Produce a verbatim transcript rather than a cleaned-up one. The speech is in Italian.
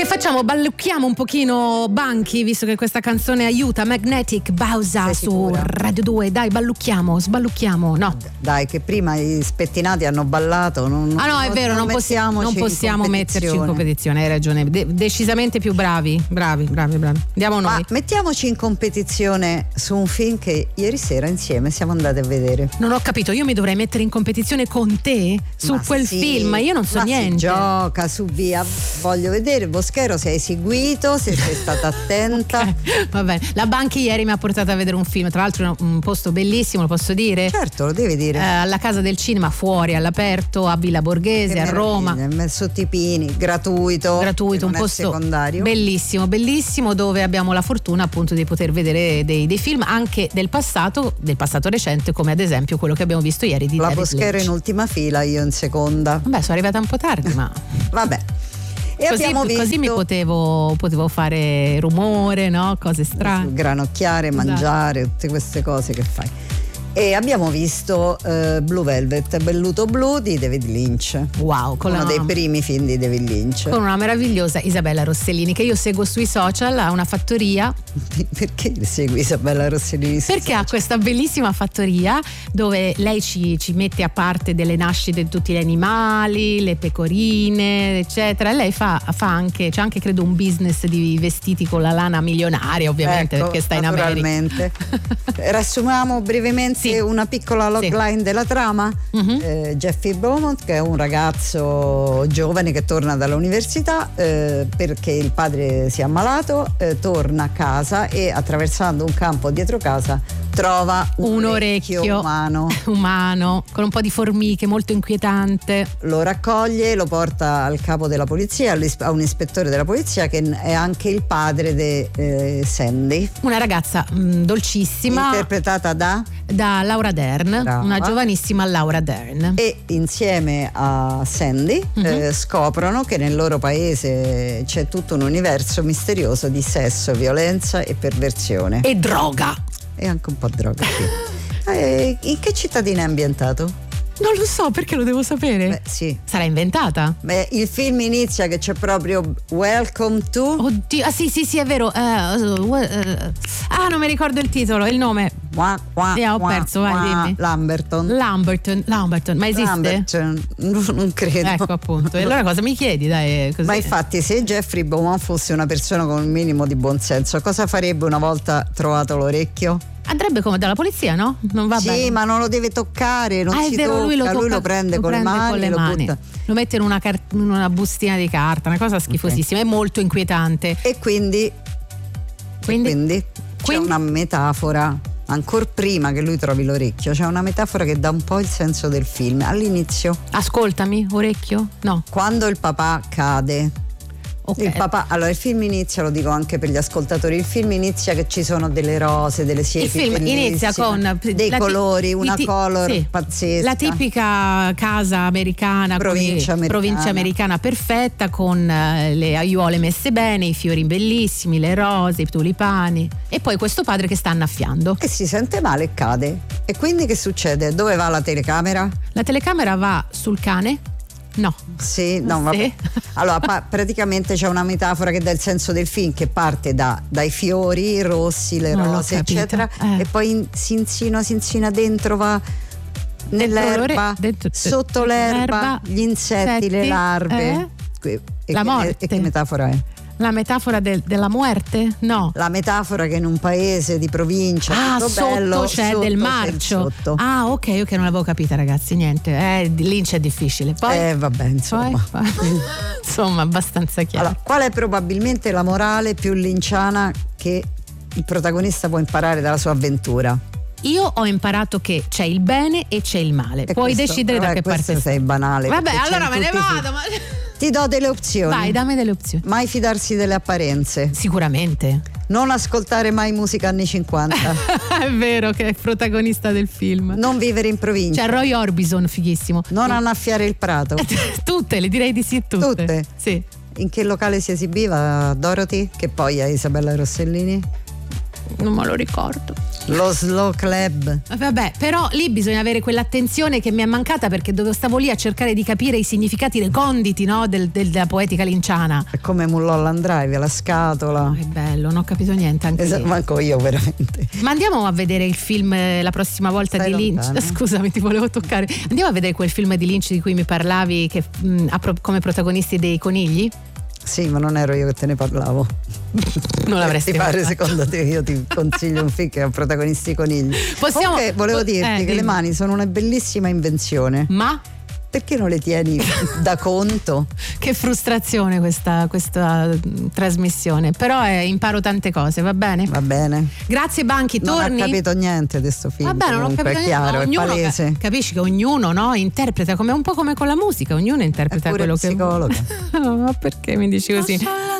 facciamo? Ballucchiamo un pochino Banchi, visto che questa canzone aiuta. Magnetic Bausa su Radio due. Dai, ballucchiamo, sballucchiamo. No. Dai, che prima i spettinati hanno ballato. Non, ah no, è vero, non, non possiamo, non possiamo in metterci in competizione, hai ragione. De- decisamente più bravi, bravi, bravi, bravi. Andiamo noi. Ma mettiamoci in competizione su un film che ieri sera insieme siamo andati a vedere. Non ho capito, io mi dovrei mettere in competizione con te su ma quel sì, film, io non so ma niente. Si gioca, su via, voglio vedere. Boschero, sei seguito, se sei stata attenta. Okay, va bene. La Banchi ieri mi ha portato a vedere un film, tra l'altro un posto bellissimo, lo posso dire? Certo, lo devi dire. Eh, alla Casa del Cinema, fuori, all'aperto, a Villa Borghese, che a Roma. Sotto i pini, gratuito. Gratuito, un posto secondario. Bellissimo, bellissimo, dove abbiamo la fortuna appunto di poter vedere dei, dei film anche del passato, del passato recente, come ad esempio quello che abbiamo visto ieri di La David Boschero Lynch. In ultima fila, io in seconda. Vabbè, sono arrivata un po' tardi, ma vabbè. E così, abbiamo visto... così mi potevo, potevo fare rumore, no? Cose strane. Granocchiare, esatto. Mangiare, tutte queste cose che fai. E abbiamo visto uh, Blue Velvet, Velluto Blu di David Lynch. Wow, con uno la... dei primi film di David Lynch. Con una meravigliosa Isabella Rossellini che io seguo sui social, ha una fattoria. Perché segui Isabella Rossellini? Perché social? Ha questa bellissima fattoria dove lei ci, ci mette a parte delle nascite di tutti gli animali, le pecorine, eccetera. E lei fa, fa anche, c'è anche credo un business di vestiti con la lana milionaria, ovviamente, ecco, perché sta in America. Naturalmente. Riassumiamo brevemente sì. Una piccola logline sì. Della trama. Uh-huh. eh, Jeffrey Beaumont, che è un ragazzo giovane che torna dall'università eh, perché il padre si è ammalato, eh, torna a casa e attraversando un campo dietro casa trova un, un orecchio, orecchio umano umano con un po' di formiche, molto inquietante. Lo raccoglie, lo porta al capo della polizia, a un ispettore della polizia che è anche il padre di eh, Sandy, una ragazza mh, dolcissima, interpretata da da Laura Dern. Brava. Una giovanissima Laura Dern. E insieme a Sandy uh-huh. eh, scoprono che nel loro paese c'è tutto un universo misterioso di sesso, violenza e perversione e droga e anche un po' droga sì. eh, in che cittadina è ambientato? Non lo so, perché lo devo sapere. Beh, sì. Sarà inventata? Beh, il film inizia che c'è proprio Welcome to. Oddio, ah sì sì sì è vero. Uh, uh, uh, ah, non mi ricordo il titolo, il nome. Qua, qua, sì, ho qua, perso, vai, qua, dimmi. Lamberton. Lamberton, Lamberton, ma esiste? Lamberton, non, non credo. Ecco appunto. E allora cosa mi chiedi? Dai, così. Ma infatti, se Jeffrey Beaumont fosse una persona con un minimo di buonsenso, cosa farebbe una volta trovato l'orecchio? Andrebbe come dalla polizia, no? Non va sì, bene. Sì, ma non lo deve toccare, non ah, si è vero, tocca, lui lo, tocca, lui lo prende, lo con, prende le mani, con le lo mani, butta. Lo mette in una, car- in una bustina di carta, una cosa schifosissima, okay. È molto inquietante. E quindi, quindi, e quindi c'è quindi? una metafora, ancora prima che lui trovi l'orecchio, c'è una metafora che dà un po' il senso del film. All'inizio, ascoltami, orecchio? No. Quando il papà cade. Okay. Il papà, allora il film inizia, lo dico anche per gli ascoltatori, il film inizia che ci sono delle rose, delle siepi, il film inizia con dei colori, una ti- color sì, pazzesca, la tipica casa americana, provincia con, americana. provincia americana perfetta, con uh, le aiuole messe bene, i fiori bellissimi, le rose, i tulipani, e poi questo padre che sta annaffiando e si sente male e cade. E quindi che succede? Dove va la telecamera? La telecamera va sul cane. No. Sì, no, vabbè. Sì. Allora, pa- praticamente c'è una metafora che dà il senso del film, che parte da, dai fiori rossi, le non rose, eccetera, eh. e poi in, si insinua, si insinua dentro, va nell'erba, dentro, sotto l'erba, l'erba, gli insetti, setti, le larve. Eh? E, la che, morte. E che metafora è? La metafora del, della muerte? No. La metafora che in un paese di provincia ah, sotto bello, c'è sotto del marcio. Sotto. Ah, ok, ok, non l'avevo capita, ragazzi, niente. Eh, Lynch è difficile. Poi Eh, vabbè, insomma. Poi, insomma, abbastanza chiaro. Allora, qual è probabilmente la morale più linciana che il protagonista può imparare dalla sua avventura? Io ho imparato che c'è il bene e c'è il male. E Puoi questo, decidere vabbè, da che parte sei. sei banale. Vabbè, allora me ne vado. Ma... Ti do delle opzioni. Vai, dammi delle opzioni. Mai fidarsi delle apparenze. Sicuramente. Non ascoltare mai musica anni cinquanta. È vero che è protagonista del film. Non vivere in provincia. C'è Roy Orbison, fighissimo. Non annaffiare il prato. Tutte, le direi di sì tutte. Tutte? Sì. In che locale si esibiva Dorothy? Che poi è Isabella Rossellini? Non me lo ricordo. Lo Slow Club. Vabbè, però lì bisogna avere quell'attenzione che mi è mancata, perché dove stavo lì a cercare di capire i significati reconditi, no, del, del, della poetica linciana. È come Mulholland Drive, la scatola. È bello, non ho capito niente anche esatto, manco io veramente. Ma andiamo a vedere il film la prossima volta Stai di lontano. Lynch. Scusami, ti volevo toccare. Andiamo a vedere quel film di Lynch di cui mi parlavi, che mh, ha pro- come protagonisti dei conigli? Sì, ma non ero io che te ne parlavo. Non l'avresti ti pare, fatta. Secondo te io ti consiglio un film che ha protagonisti conigli? Possiamo... Comunque, volevo dirti eh, che dimmi. le mani sono una bellissima invenzione. Ma? Perché non le tieni da conto? Che frustrazione questa, questa trasmissione. Però eh, imparo tante cose, va bene? Va bene. Grazie Banchi, torni? Non ho capito niente di sto film. Vabbè, non ho capito è chiaro, niente. è palese. Ca- capisci che ognuno, no, interpreta come un po' come con la musica, ognuno interpreta è pure quello psicologa. che. Ma perché mi dici così?